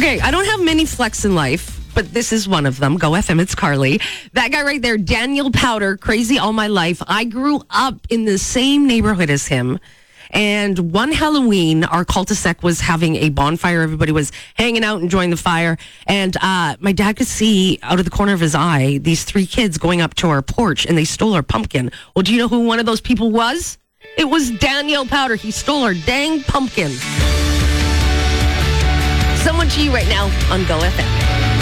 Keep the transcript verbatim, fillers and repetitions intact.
Okay, I don't have many flex in life, but this is one of them. Go F M, it's Carly. That guy right there, Daniel Powder, crazy all my life. I grew up in the same neighborhood as him. And one Halloween, our cul-de-sac was having a bonfire. Everybody was hanging out, enjoying the fire. And uh, my dad could see out of the corner of his eye these three kids going up to our porch, and they stole our pumpkin. Well, do you know who one of those people was? It was Daniel Powder. He stole our dang pumpkin. Someone to you right now on Go F M.